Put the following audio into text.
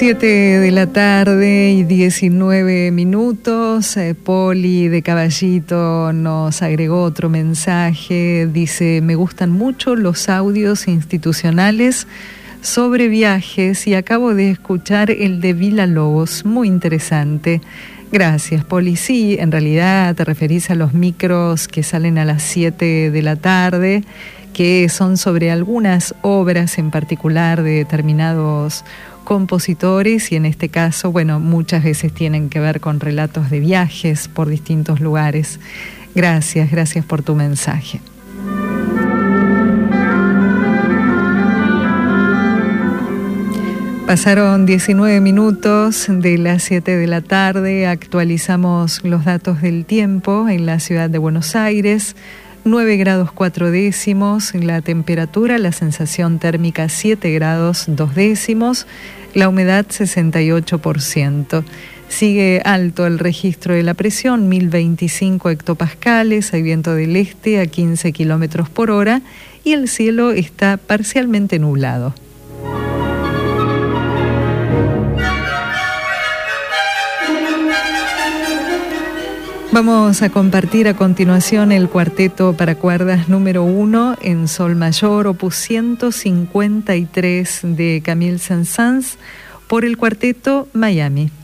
7:19 Poli de Caballito nos agregó otro mensaje. Dice: me gustan mucho los audios institucionales sobre viajes y acabo de escuchar el de Villalobos, muy interesante. Gracias, Poli. Sí, en realidad te referís a los micros que salen a las 7 de la tarde, que son sobre algunas obras en particular de determinados compositores, y en este caso, bueno, muchas veces tienen que ver con relatos de viajes por distintos lugares. Gracias por tu mensaje. Pasaron 19 minutos de las 7 de la tarde, actualizamos los datos del tiempo en la ciudad de Buenos Aires. 9 grados 4 décimos, la temperatura, la sensación térmica 7 grados 2 décimos, la humedad 68%. Sigue alto el registro de la presión, 1025 hectopascales, hay viento del este a 15 kilómetros por hora y el cielo está parcialmente nublado. Vamos a compartir a continuación el cuarteto para cuerdas número 1 en sol mayor, opus 153 de Camille Saint-Saëns, por el cuarteto Miami.